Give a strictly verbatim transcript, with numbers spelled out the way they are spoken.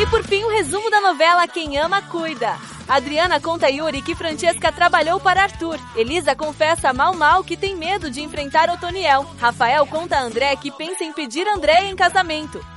por fim, o resumo da novela Quem Ama, Cuida. Adriana conta a Yuri que Francesca trabalhou para Arthur. Elisa confessa a Mal Mal que tem medo de enfrentar Otoniel. Rafael conta a André que pensa em pedir Andréia em casamento.